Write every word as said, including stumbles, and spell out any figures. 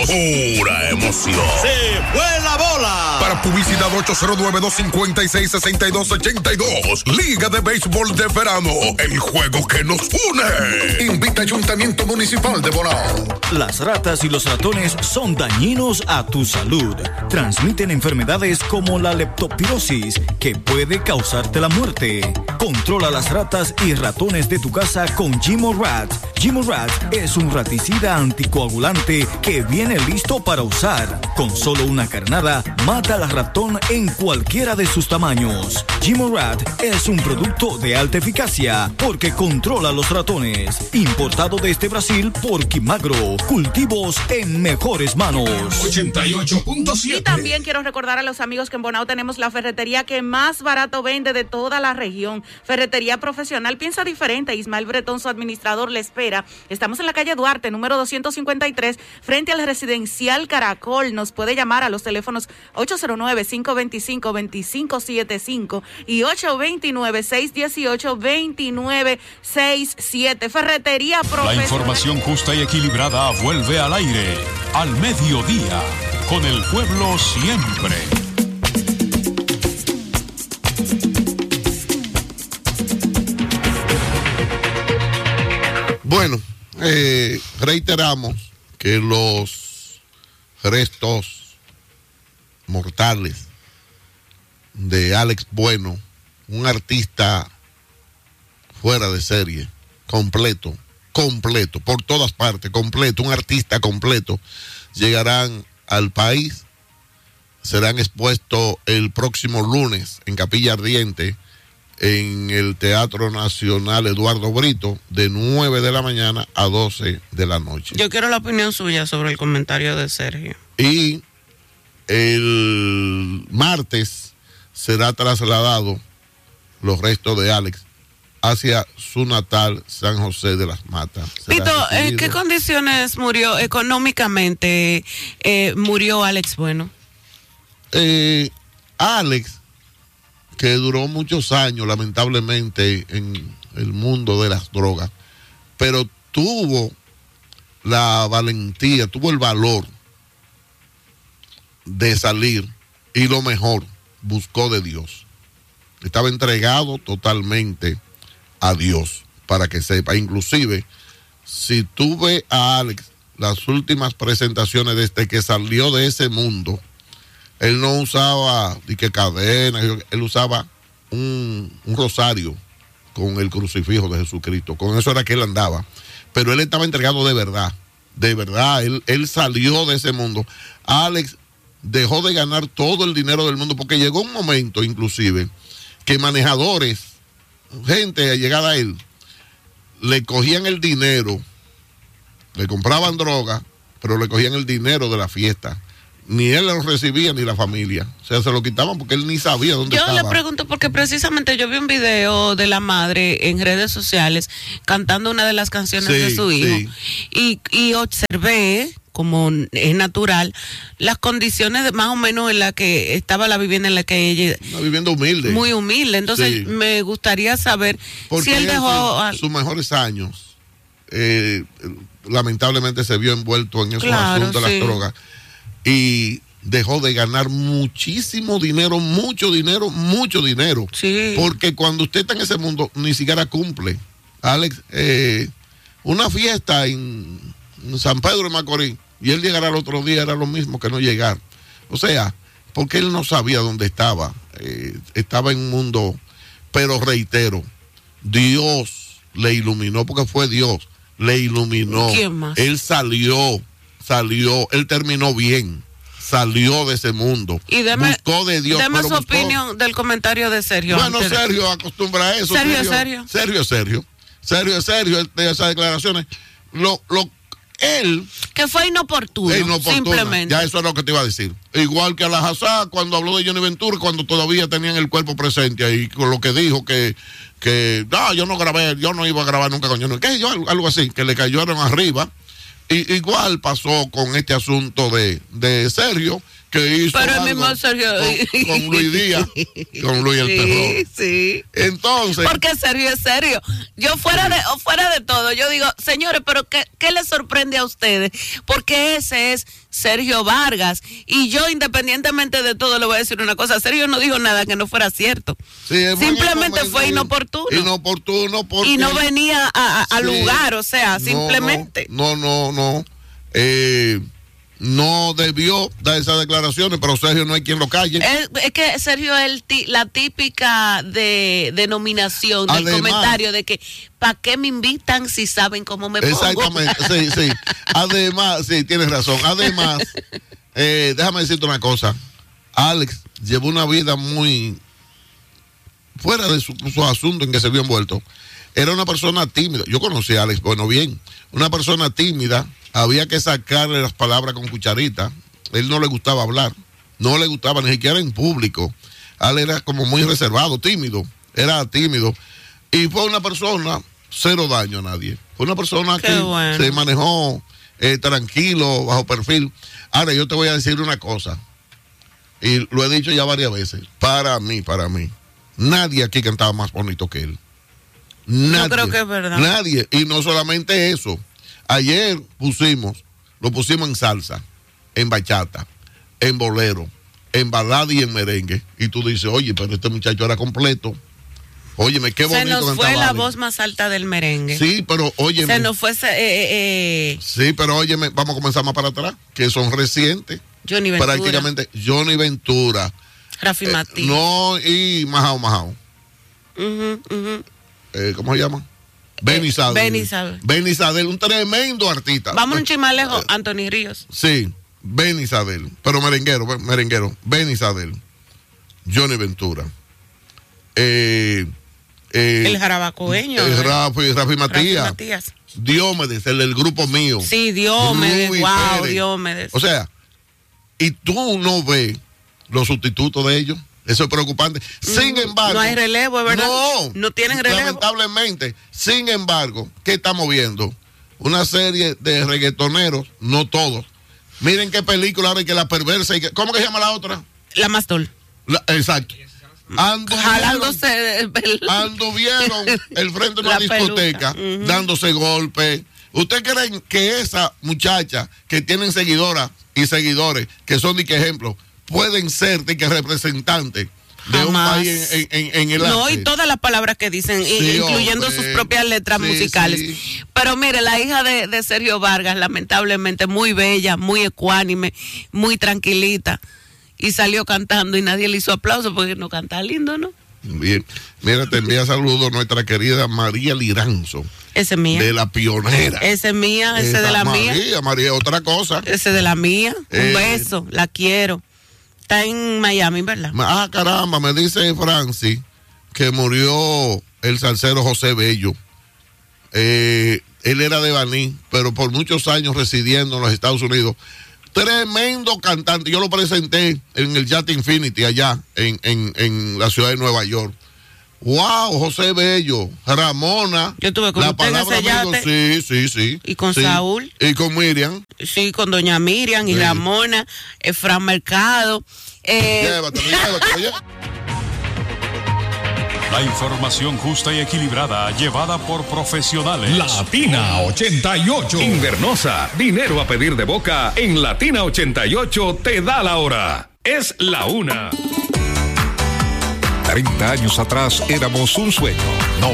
Pura emoción. Se fue la bola. Para publicidad ocho cero nueve, dos cinco seis, seis dos ocho dos. Liga de Béisbol de Verano. El juego que nos une. Invita Ayuntamiento Municipal de Bonao. Las ratas y los ratones son dañinos a tu salud. Transmiten enfermedades como la leptospirosis, que puede causarte la muerte. Controla las ratas y ratones de tu casa con Gimo-Rat. Gimo-Rat es un raticida anticoagulante que viene listo para usar. Con solo una carnada, mata al ratón en cualquiera de sus tamaños. Gimo-Rat es un producto de alta eficacia porque controla los ratones. Importado desde Brasil por Quimagro. Cultivos en mejores manos. ochenta y ocho punto siete. Y también quiero recordar a los amigos que en Bonao tenemos la ferretería que más barato vende de toda la región. Ferretería profesional, piensa diferente. Ismael Bretón, su administrador, le espera. Estamos en la calle Duarte, número doscientos cincuenta y tres, frente al residencial Caracol. Nos puede llamar a los teléfonos ocho cero nueve, cinco dos cinco, dos cinco siete cinco y ocho dos nueve, seis uno ocho, dos nueve seis siete. Ferretería profesional. La información justa y equilibrada vuelve al aire, al mediodía, con el pueblo siempre. Bueno, eh, reiteramos que los restos mortales de Alex Bueno, un artista fuera de serie, completo, completo, por todas partes, completo, un artista completo, llegarán al país, serán expuestos el próximo lunes en Capilla Ardiente, en el Teatro Nacional Eduardo Brito, de nueve de la mañana a doce de la noche. Yo quiero la opinión suya sobre el comentario de Sergio. Y el martes será trasladado los restos de Alex hacia su natal San José de las Matas. Pito, ¿en qué condiciones murió económicamente? Eh, murió Alex Bueno. Eh, Alex, que duró muchos años, lamentablemente, en el mundo de las drogas, pero tuvo la valentía, tuvo el valor de salir y lo mejor, buscó de Dios. Estaba entregado totalmente a Dios, para que sepa. Inclusive, si tú ves a Alex, las últimas presentaciones desde que salió de ese mundo, él no usaba ni que cadena, él usaba un, un rosario con el crucifijo de Jesucristo. Con eso era que él andaba. Pero él estaba entregado de verdad, de verdad. Él, él salió de ese mundo. Alex dejó de ganar todo el dinero del mundo, porque llegó un momento, inclusive, que manejadores, gente llegada a él, le cogían el dinero, le compraban droga, pero le cogían el dinero de la fiesta. Ni él lo recibía ni la familia. O sea, se lo quitaban porque él ni sabía dónde yo estaba. Yo le pregunto porque precisamente yo vi un video de la madre en redes sociales cantando una de las canciones sí, de su hijo. Sí. Y, y observé, como es natural, las condiciones de, más o menos en la que estaba la vivienda en la que ella... Una vivienda humilde. Muy humilde. Entonces sí. me gustaría saber porque si él dejó... En sus mejores años, eh, lamentablemente se vio envuelto en esos claro, asuntos de sí. las drogas. Y dejó de ganar muchísimo dinero, mucho dinero, mucho dinero. Sí. Porque cuando usted está en ese mundo, ni siquiera cumple. Alex, eh, una fiesta en, en San Pedro de Macorís, y él llegar al otro día era lo mismo que no llegar. O sea, porque él no sabía dónde estaba. Eh, estaba en un mundo, pero reitero, Dios le iluminó, porque fue Dios, le iluminó. ¿Quién más? Él salió. Salió, él terminó bien, salió de ese mundo, y deme, buscó de Dios. Deme pero su buscó... opinión del comentario de Sergio. Bueno, Sergio de... acostumbra a eso. Sergio, Sergio. Sergio, Sergio. Sergio, Sergio, de esas declaraciones. Lo, lo, él... Que fue inoportuno, inoportuno, simplemente. Ya eso es lo que te iba a decir. Igual que a la Hazá, cuando habló de Johnny Ventura, cuando todavía tenían el cuerpo presente ahí, con lo que dijo que... que no, yo no grabé, yo no iba a grabar nunca con Johnny. ¿Qué? Yo, algo así, que le cayeron arriba. Y, igual pasó con este asunto de, de Sergio, que hizo Pero el algo mismo Sergio con, con Luis Díaz, con Luis el sí, Terror. Sí. Entonces. Porque Sergio es serio. Yo fuera de fuera de todo, yo digo, señores, pero ¿qué, qué les sorprende a ustedes? Porque ese es Sergio Vargas. Y yo, independientemente de todo, le voy a decir una cosa. Sergio no dijo nada que no fuera cierto. Sí, simplemente fue inoportuno. Inoportuno porque... Y no venía a, a, a sí, lugar, o sea, no, simplemente. No, no, no. no. Eh, no debió dar esas declaraciones, pero Sergio no hay quien lo calle. Es, es que Sergio es el ti, la típica de denominación del Además, comentario de que ¿para qué me invitan si saben cómo me pongo? Exactamente, sí, sí. Además, sí, tienes razón. Además, eh, déjame decirte una cosa. Alex llevó una vida muy fuera de su, su asunto en que se vio envuelto. Era una persona tímida. Yo conocí a Alex, bueno, bien. Una persona tímida. Había que sacarle las palabras con cucharita. Él no le gustaba hablar. No le gustaba ni siquiera en público. Él era como muy reservado, tímido. Era tímido. Y fue una persona, cero daño a nadie. Fue una persona Qué que bueno. se manejó eh, tranquilo, bajo perfil. Ahora, yo te voy a decir una cosa. Y lo he dicho ya varias veces. Para mí, para mí. Nadie aquí cantaba más bonito que él. Nadie. Yo creo que es verdad. Nadie. Y no solamente eso. Ayer pusimos, lo pusimos en salsa, en bachata, en bolero, en balada y en merengue. Y tú dices, oye, pero este muchacho era completo. Óyeme, qué bonito. Se nos cantaba fue la Alex. voz más alta del merengue. Sí, pero óyeme. Se nos fue ese, eh, eh, Sí, pero óyeme, vamos a comenzar más para atrás, que son recientes. Johnny Ventura. Prácticamente Johnny Ventura. Rafi Eh, Martí. no, y Majao Majao. Ujú, ujú. Eh, ¿Cómo se llama? Benny Sadel. Benny Sadel. Benny Sadel, un tremendo artista. Vamos un chisme más lejos, Eh, Anthony Ríos. Sí, Benny Sadel, pero merenguero, merenguero. Benny Sadel, Johnny Ventura. Eh, eh, El jarabacoeño. eh, eh. Rafi, Rafi Rafi Matías. Matías. Diomedes, el del grupo mío. Sí, Diomedes, Luis wow, Pérez. Diomedes. O sea, y tú no ves los sustitutos de ellos. Eso es preocupante. Sin embargo. No hay relevo, ¿es verdad? No. No tienen relevo. Lamentablemente. Sin embargo, ¿qué estamos viendo? Una serie de reggaetoneros, no todos. Miren qué película ahora y que la perversa. Y que, ¿cómo que se llama la otra? La Mastol. La, exacto. Anduvieron, Jalándose el- anduvieron el frente de La una discoteca, peluca. Ujú. dándose golpes. ¿Usted cree que esa muchacha que tienen seguidoras y seguidores, que son de qué ejemplo, pueden ser de que representantes de un Jamás. país en, en, en el No, arte? y todas las palabras que dicen, Sí, i- incluyendo hombre. sus propias letras Sí, musicales. sí. Pero mire, la hija de, de Sergio Vargas, lamentablemente, muy bella, muy ecuánime, muy tranquilita, y salió cantando y nadie le hizo aplauso porque no canta lindo, ¿no? Bien. Mira, te envía saludos nuestra querida María Liranzo, Ese es mía. de La Pionera. Ese es mía, ese Esa de la mía. María, María, otra cosa. Ese de la mía. Un Eh. beso, la quiero. Está en Miami, ¿verdad? Ah, caramba, me dice Francis que murió el salsero José Bello. Eh, él era de Baní, pero por muchos años residiendo en los Estados Unidos. Tremendo cantante. Yo lo presenté en el Yacht Infinity allá en, en, en la ciudad de Nueva York. Wow, José Bello, Ramona. Yo estuve con la usted en palabra ese amigo, yate. sí, sí, sí. Y con Sí. Saúl. Y con Miriam. Sí, con doña Miriam y Sí. Ramona, Efraín Mercado. Eh, Llévatelo, llévatelo, llévatelo. La información justa y equilibrada llevada por profesionales. Latina ochenta y ocho. Invernosa. Dinero a pedir de boca. En Latina ochenta y ocho te da la hora. Es la una. treinta años atrás éramos un sueño. No